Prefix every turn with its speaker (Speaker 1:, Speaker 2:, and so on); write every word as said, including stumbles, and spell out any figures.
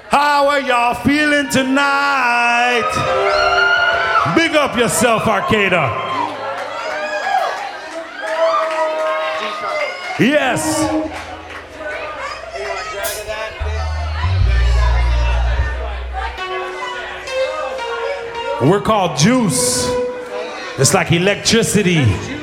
Speaker 1: How are y'all feeling tonight? Big up yourself, Arcata. Yes. We're called Juice. It's like electricity.